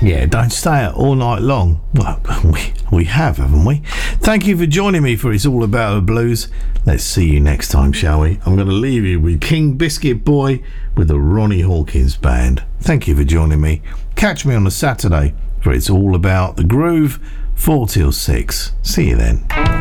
Yeah, don't stay out all night long. Well, we have, haven't we? Thank you for joining me for It's All About the Blues. Let's see you next time, shall we? I'm going to leave you with King Biscuit Boy with the Ronnie Hawkins Band. Thank you for joining me. Catch me on a Saturday for It's All About the Groove, 4 till 6. See you then.